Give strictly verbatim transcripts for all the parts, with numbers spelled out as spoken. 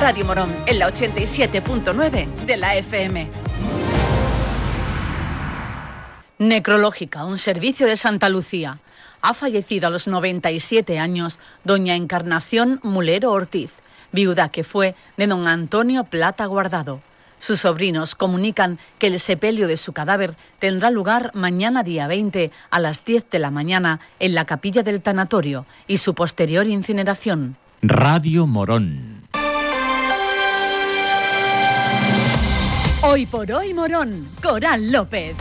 Radio Morón, en la ochenta y siete punto nueve de la F M. Necrológica, un servicio de Santa Lucía. Ha fallecido a los noventa y siete años doña Encarnación Mulero Ortiz, viuda que fue de don Antonio Plata Guardado. Sus sobrinos comunican que el sepelio de su cadáver tendrá lugar mañana día veinte a las diez de la mañana en la capilla del tanatorio y su posterior incineración. Radio Morón. Hoy por hoy Morón, Coral López.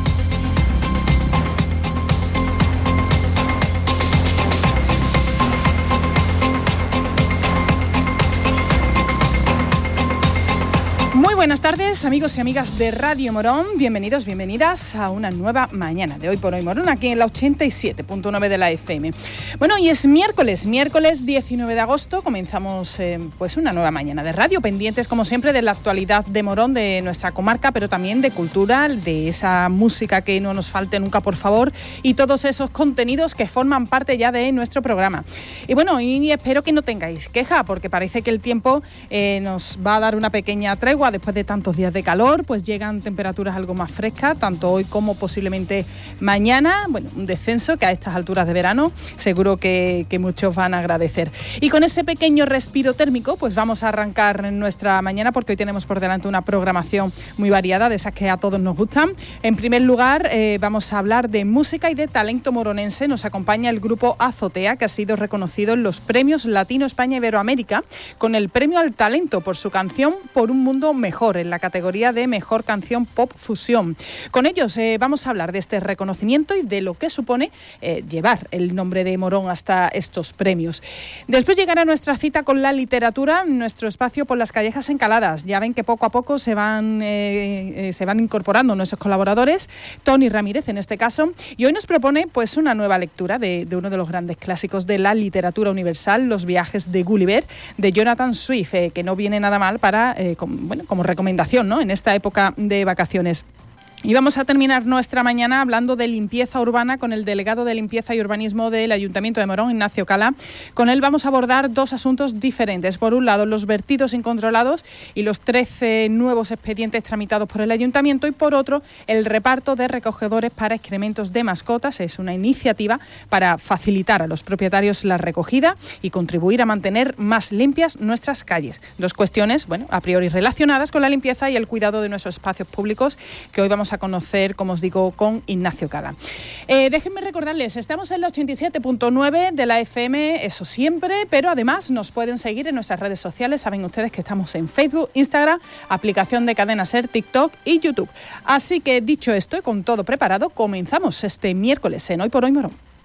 Muy buenas tardes, amigos y amigas de Radio Morón. Bienvenidos, bienvenidas a una nueva mañana de Hoy por Hoy Morón, aquí en la ochenta y siete punto nueve de la F M. Bueno, y es miércoles, miércoles diecinueve de agosto. Comenzamos eh, pues una nueva mañana de radio, pendientes como siempre de la actualidad de Morón, de nuestra comarca, pero también de cultura, de esa música que no nos falte nunca, por favor, y todos esos contenidos que forman parte ya de nuestro programa. Y bueno, y espero que no tengáis queja, porque parece que el tiempo eh, nos va a dar una pequeña tregua. Después de tantos días de calor, pues llegan temperaturas algo más frescas, tanto hoy como posiblemente mañana. Bueno, un descenso que a estas alturas de verano seguro que, que muchos van a agradecer. Y con ese pequeño respiro térmico, pues vamos a arrancar nuestra mañana, porque hoy tenemos por delante una programación muy variada, de esas que a todos nos gustan. En primer lugar, eh, vamos a hablar de música y de talento moronense. Nos acompaña el grupo Azotea, que ha sido reconocido en los premios Latino España Iberoamérica con el premio al talento por su canción Por un Mundo Mejor, en la categoría de Mejor Canción Pop Fusión. Con ellos eh, vamos a hablar de este reconocimiento y de lo que supone eh, llevar el nombre de Morón hasta estos premios. Después llegará nuestra cita con la literatura, nuestro espacio por las callejas encaladas. Ya ven que poco a poco se van, eh, eh, se van incorporando nuestros colaboradores, Tony Ramírez en este caso, y hoy nos propone pues una nueva lectura de, de uno de los grandes clásicos de la literatura universal, Los viajes de Gulliver, de Jonathan Swift, eh, que no viene nada mal para, eh, con, bueno, como recomendación, ¿no?, en esta época de vacaciones. Y vamos a terminar nuestra mañana hablando de limpieza urbana con el delegado de limpieza y urbanismo del Ayuntamiento de Morón, Ignacio Cala. Con él vamos a abordar dos asuntos diferentes. Por un lado, los vertidos incontrolados y los trece nuevos expedientes tramitados por el Ayuntamiento, y por otro, el reparto de recogedores para excrementos de mascotas. Es una iniciativa para facilitar a los propietarios la recogida y contribuir a mantener más limpias nuestras calles. Dos cuestiones, bueno, a priori relacionadas con la limpieza y el cuidado de nuestros espacios públicos, que hoy vamos a conocer, como os digo, con Ignacio Cala. Eh, déjenme recordarles, estamos en la ochenta y siete punto nueve de la F M, eso siempre, pero además nos pueden seguir en nuestras redes sociales. Saben ustedes que estamos en Facebook, Instagram, aplicación de Cadena Ser, TikTok y YouTube. Así que, dicho esto y con todo preparado, comenzamos este miércoles en Hoy por Hoy Morón.